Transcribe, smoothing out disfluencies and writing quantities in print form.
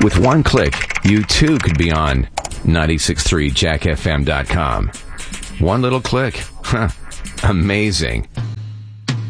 With one click, you too could be on 96.3jackfm.com. One little click. Huh. Amazing.